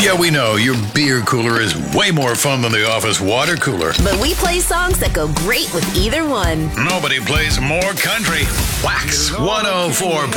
Yeah, we know your beer cooler is way more fun than the office water cooler. But we play songs that go great with either one. Nobody plays more country. Wax 104.